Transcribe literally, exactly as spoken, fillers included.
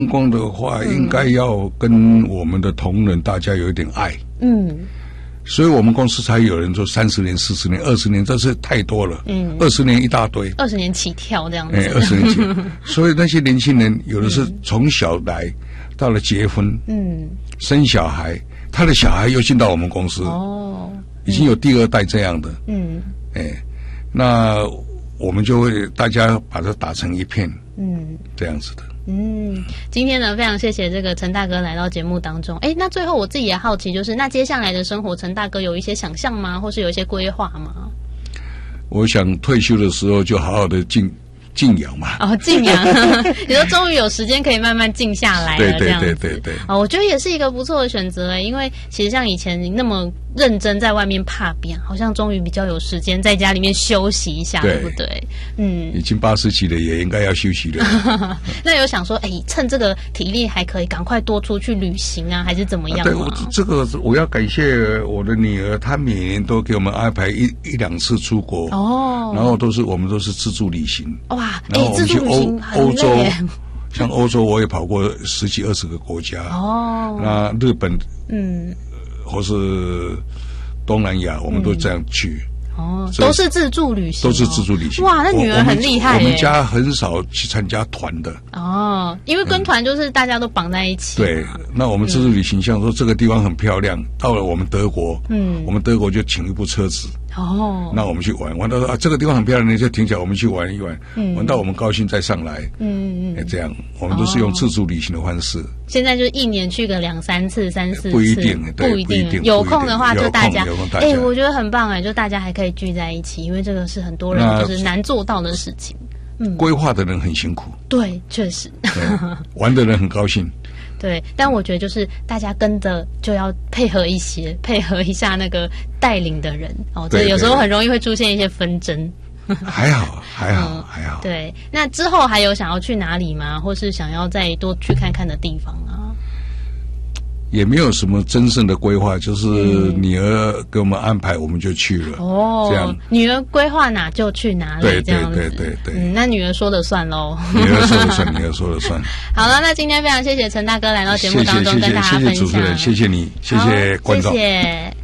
光的话，应该要跟我们的同仁大家有一点爱。嗯。所以我们公司才有人做三十年、四十年、二十年，这是太多了。嗯，二十年一大堆， 二十年起跳这样子。 哎，二十年起，所以那些年轻人有的是从小来，到了结婚，嗯，生小孩，他的小孩又进到我们公司，哦，已经有第二代这样的。嗯，哎，那我们就会大家把它打成一片，嗯，这样子的。 嗯，今天呢，非常谢谢这个陈大哥来到节目当中。哎，那最后我自己也好奇，就是那接下来的生活，陈大哥有一些想象吗？或是有一些规划吗？ 我想退休的时候就好好的静静养嘛。 哦，静养，你说终于有时间可以慢慢静下来了， 对对这样子。 对对对。 哦，我觉得也是一个不错的选择，因为其实像以前你那么认真在外面爬遍，好像终于比较有时间在家里面休息一下， 对, 对不对？嗯， 已经八十几了，也应该要休息了。 那有想说，哎，趁这个体力还可以，赶快多出去旅行啊，还是怎么样吗？ 对，我这个我要感谢我的女儿，她每年都给我们安排一一两次出国哦，然后都是我们都是自助旅行。 哇， 然后我们去欧欧洲。像欧洲我也跑过十几二十个国家哦，那日本嗯，或是东南亚，我们都这样去哦，都是自助旅行、哦， 都是自助旅行。 哇，那女儿很厉害耶！ 我们家很少去参加团的哦，因为跟团就是大家都绑在一起、 嗯。对，那我们自助旅行，像说这个地方很漂亮，到了我们德国，嗯，我们德国就请一部车子。哦，那我们去玩，玩到说啊，这个地方很漂亮，你就停下来，我们去玩一玩，嗯，玩到我们高兴再上来，嗯嗯，这样，我们都是用自助旅行的方式。 现在就一年去个两三次、三四次， 不一定， 不一定，有空的话就大家，哎，我觉得很棒哎，就大家还可以聚在一起，因为这个是很多人就是难做到的事情。 嗯，规划的人很辛苦， 对，确实， 玩的人很高兴。 对，但我觉得就是大家跟着就要配合一些，配合一下那个带领的人哦，这有时候很容易会出现一些纷争。 还好，还好，嗯、还好。 对，那之后还有想要去哪里吗？或是想要再多去看看的地方啊？ 也没有什么真正的规划，就是女儿给我们安排，我们就去了。哦，这样， 女儿规划哪就去哪里， 对这样子。 对对对对。 嗯，那女儿说了算喽。 女儿说了算，女儿说了算。 好了，那今天非常谢谢陈大哥来到节目当中跟大家分享。 谢谢主持人，谢谢你，谢谢观众， 谢谢。